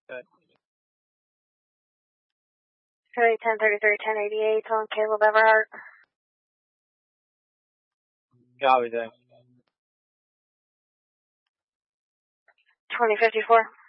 Good. Cody 1033, 1088 on Caleb Everhart. Copy that. 2054.